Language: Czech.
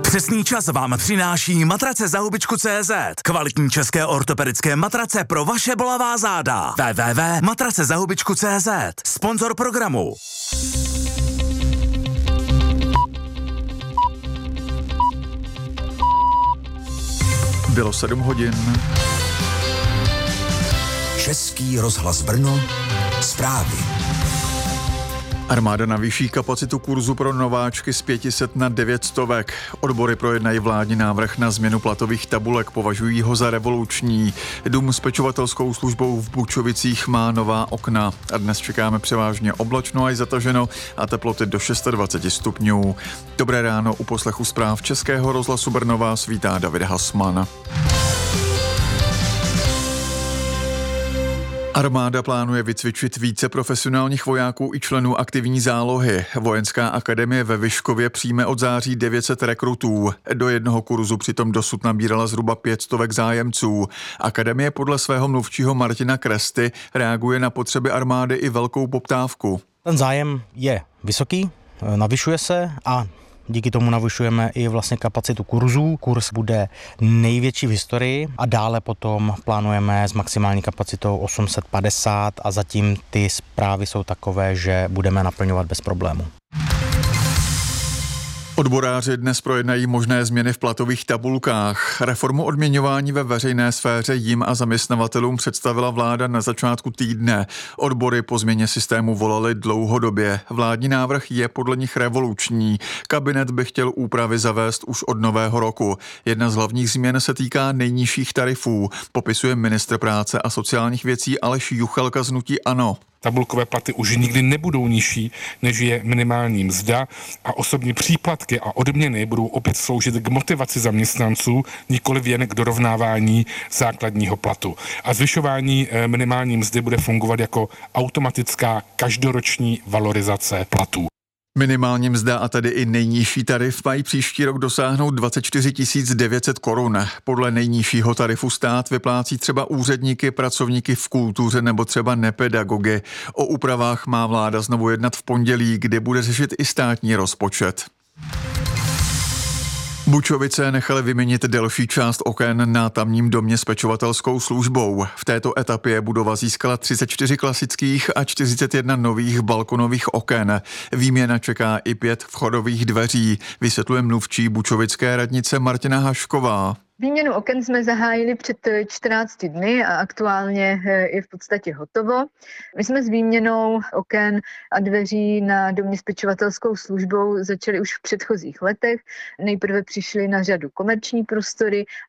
Přesný čas vám přináší matrace za hubičku.cz. Kvalitní české ortopedické matrace pro vaše bolavá záda. www.matracezahubičku.cz. Sponzor programu. Bylo 7 hodin. Český rozhlas Brno. Zprávy. Armáda navýší kapacitu kurzu pro nováčky z 500 na 900. Odbory projednají vládní návrh na změnu platových tabulek, považují ho za revoluční. Dům s pečovatelskou službou v Bučovicích má nová okna. A dnes čekáme převážně oblačno a i zataženo a teploty do 26 stupňů. Dobré ráno, u poslechu zpráv Českého rozhlasu Brno vás vítá David Hasman. Armáda plánuje vycvičit více profesionálních vojáků i členů aktivní zálohy. Vojenská akademie ve Vyškově přijme od září 900 rekrutů. Do jednoho kurzu přitom dosud nabírala zhruba 500 zájemců. Akademie podle svého mluvčího Martina Kresty reaguje na potřeby armády i velkou poptávku. Ten zájem je vysoký, navyšuje se a díky tomu navyšujeme i vlastně kapacitu kurzů. Kurz bude největší v historii a dále potom plánujeme s maximální kapacitou 850 a zatím ty zprávy jsou takové, že budeme naplňovat bez problému. Odboráři dnes projednají možné změny v platových tabulkách. Reformu odměňování ve veřejné sféře jim a zaměstnavatelům představila vláda na začátku týdne. Odbory po změně systému volaly dlouhodobě. Vládní návrh je podle nich revoluční. Kabinet by chtěl úpravy zavést už od nového roku. Jedna z hlavních změn se týká nejnižších tarifů, popisuje ministr práce a sociálních věcí Aleš Juchelka z hnutí ANO. Tabulkové platy už nikdy nebudou nižší, než je minimální mzda a osobní příplatky a odměny budou opět sloužit k motivaci zaměstnanců, nikoliv jen k dorovnávání základního platu. A zvyšování minimální mzdy bude fungovat jako automatická každoroční valorizace platů. Minimální mzda a tedy i nejnižší tarif mají příští rok dosáhnout 24 900 korun. Podle nejnižšího tarifu stát vyplácí třeba úředníky, pracovníky v kultuře nebo třeba nepedagogy. O úpravách má vláda znovu jednat v pondělí, kdy bude řešit i státní rozpočet. Bučovice nechaly vyměnit delší část oken na tamním domě s pečovatelskou službou. V této etapě budova získala 34 klasických a 41 nových balkonových oken. Výměna čeká i 5 vchodových dveří, vysvětluje mluvčí bučovické radnice Martina Hašková. Výměnu oken jsme zahájili před 14 dny a aktuálně je v podstatě hotovo. My jsme s výměnou oken a dveří na domě s pečovatelskou službou začali už v předchozích letech. Nejprve přišly na řadu komerční prostory